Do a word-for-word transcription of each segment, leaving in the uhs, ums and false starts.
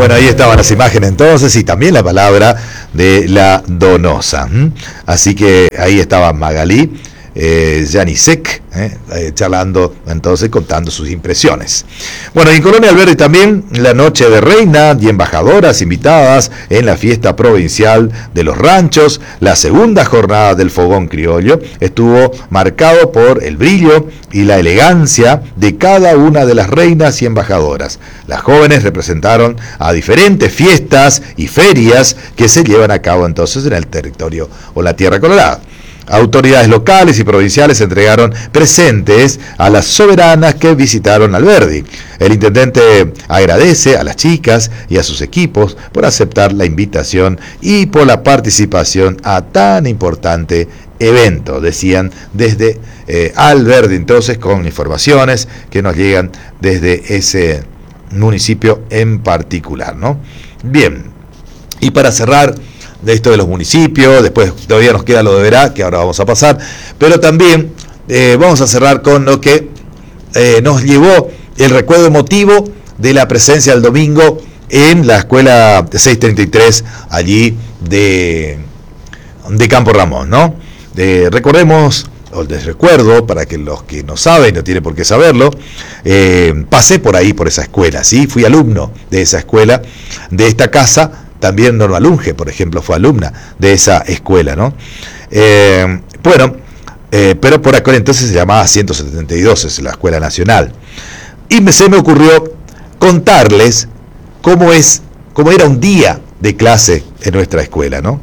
Bueno, ahí estaban las imágenes entonces y también la palabra de la Donosa. ¿Mm? Así que ahí estaba Magalí, eh, Janisek, eh, eh, charlando entonces, contando sus impresiones. Bueno, en Colonia Alberdi también la noche de reina y embajadoras invitadas en la fiesta provincial de los ranchos. La segunda jornada del fogón criollo estuvo marcado por el brillo y la elegancia de cada una de las reinas y embajadoras. Las jóvenes representaron a diferentes fiestas y ferias que se llevan a cabo entonces en el territorio o la tierra colorada. Autoridades locales y provinciales entregaron presentes a las soberanas que visitaron Alberdi. El intendente agradece a las chicas y a sus equipos por aceptar la invitación y por la participación a tan importante evento, decían desde eh, Alberdi, entonces, con informaciones que nos llegan desde ese municipio en particular, ¿no? Bien, y para cerrar de esto de los municipios, después todavía nos queda lo de Verá, que ahora vamos a pasar, pero también eh, vamos a cerrar con lo que eh, nos llevó el recuerdo emotivo de la presencia el domingo en la escuela seiscientos treinta y tres allí de, de Campo Ramón, ¿no? Eh, recordemos, o les recuerdo, para que los que no saben, no tienen por qué saberlo, eh, pasé por ahí, por esa escuela, ¿sí? Fui alumno de esa escuela, de esta casa. También Norma Lunge, por ejemplo, fue alumna de esa escuela, ¿no? Eh, bueno, eh, pero por aquel entonces se llamaba ciento setenta y dos, es la Escuela Nacional. Y me, se me ocurrió contarles cómo es, cómo era un día de clase en nuestra escuela, ¿no?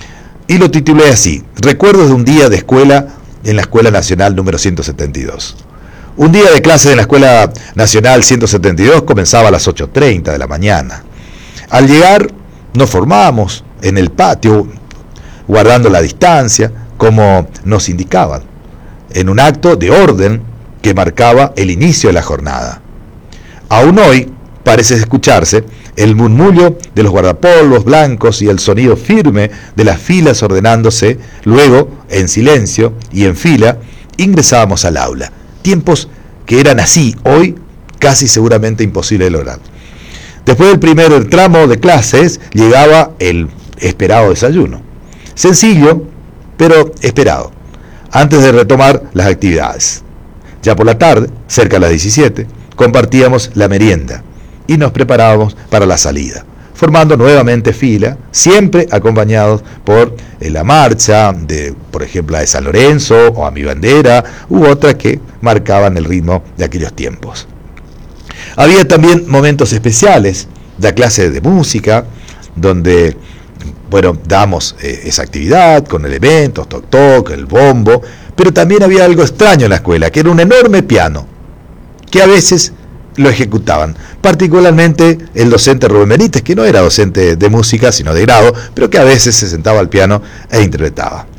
Y lo titulé así: Recuerdos de un día de escuela en la Escuela Nacional número ciento setenta y dos. Un día de clase en la Escuela Nacional ciento setenta y dos comenzaba a las ocho treinta de la mañana. Al llegar, nos formábamos en el patio, guardando la distancia, como nos indicaban, en un acto de orden que marcaba el inicio de la jornada. Aún hoy parece escucharse el murmullo de los guardapolvos blancos y el sonido firme de las filas ordenándose. Luego, en silencio y en fila, ingresábamos al aula. Tiempos que eran así, hoy casi seguramente imposible de lograr. Después del primer tramo de clases llegaba el esperado desayuno. Sencillo, pero esperado, antes de retomar las actividades. Ya por la tarde, cerca de las diecisiete, compartíamos la merienda y nos preparábamos para la salida, formando nuevamente fila, siempre acompañados por eh, la marcha de, por ejemplo, la de San Lorenzo o a mi bandera, u otra que marcaban el ritmo de aquellos tiempos. Había también momentos especiales, la clase de música, donde, bueno, damos eh, esa actividad con elementos, toc toc, el bombo, pero también había algo extraño en la escuela, que era un enorme piano, que a veces lo ejecutaban, particularmente el docente Rubén Benítez, que no era docente de música, sino de grado, pero que a veces se sentaba al piano e interpretaba.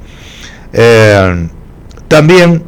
Eh, también,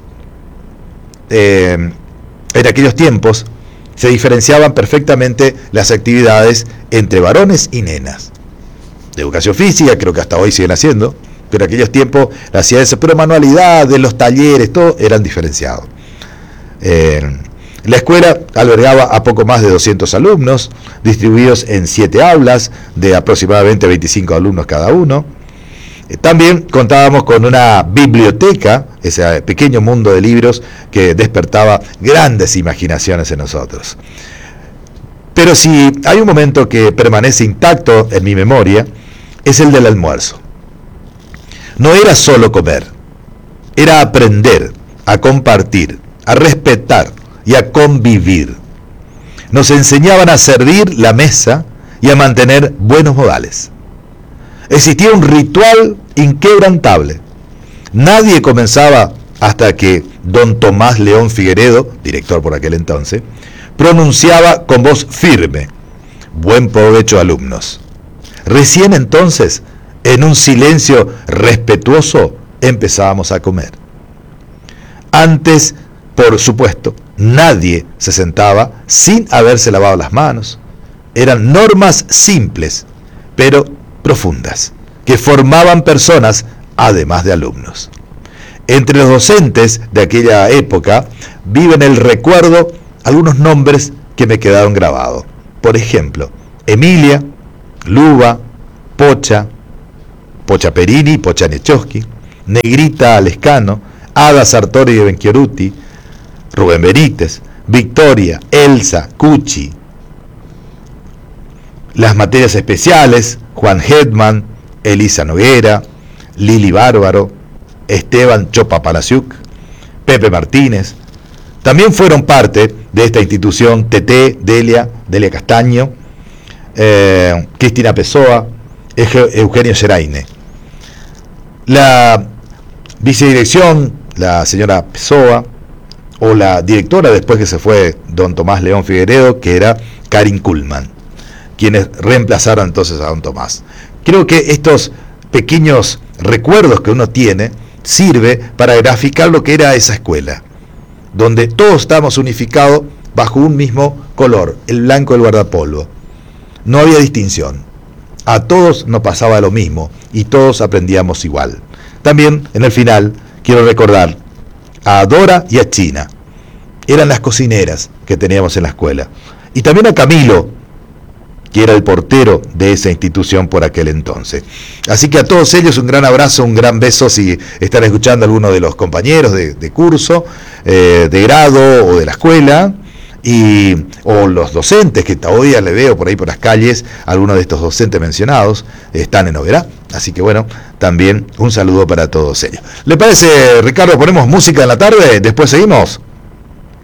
eh, en aquellos tiempos, se diferenciaban perfectamente las actividades entre varones y nenas. De educación física, creo que hasta hoy siguen haciendo, pero en aquellos tiempos la hacía eso, pero manualidades, los talleres, todo eran diferenciados. Eh, la escuela albergaba a poco más de doscientos alumnos, distribuidos en siete aulas, de aproximadamente veinticinco alumnos cada uno. También contábamos con una biblioteca, ese pequeño mundo de libros que despertaba grandes imaginaciones en nosotros. Pero si hay un momento que permanece intacto en mi memoria, es el del almuerzo. No era solo comer, era aprender, a compartir, a respetar y a convivir. Nos enseñaban a servir la mesa y a mantener buenos modales. Existía un ritual inquebrantable. Nadie comenzaba hasta que don Tomás León Figueredo, director por aquel entonces, pronunciaba con voz firme: buen provecho, alumnos. Recién entonces, en un silencio respetuoso, empezábamos a comer. Antes, por supuesto, nadie se sentaba sin haberse lavado las manos. Eran normas simples, pero profundas, que formaban personas además de alumnos. Entre los docentes de aquella época viven el recuerdo algunos nombres que me quedaron grabados. Por ejemplo, Emilia, Luba, Pocha, Pocha Perini, Pocha Nechowski, Negrita Lescano, Ada Sartori de Benchioruti, Rubén Benítez, Victoria, Elsa, Cuchi, las materias especiales, Juan Hetman, Elisa Noguera, Lili Bárbaro, Esteban Chopa Palaciuk, Pepe Martínez. También fueron parte de esta institución Teté, Delia, Delia Castaño, eh, Cristina Pessoa, Eugenio Seraine. La vicedirección, la señora Pessoa, o la directora después que se fue don Tomás León Figueredo, que era Karin Kuhlman, quienes reemplazaron entonces a don Tomás. Creo que estos pequeños recuerdos que uno tiene sirve para graficar lo que era esa escuela, donde todos estábamos unificados bajo un mismo color, el blanco del guardapolvo. No había distinción. A todos nos pasaba lo mismo y todos aprendíamos igual. También, en el final, quiero recordar a Dora y a China. Eran las cocineras que teníamos en la escuela. Y también a Camilo, que era el portero de esa institución por aquel entonces. Así que a todos ellos un gran abrazo, un gran beso si están escuchando a alguno de los compañeros de, de curso, eh, de grado o de la escuela, y, o los docentes, que todavía le veo por ahí por las calles, algunos de estos docentes mencionados están en Oberá. Así que bueno, también un saludo para todos ellos. ¿Le parece, Ricardo, ponemos música en la tarde? Después seguimos.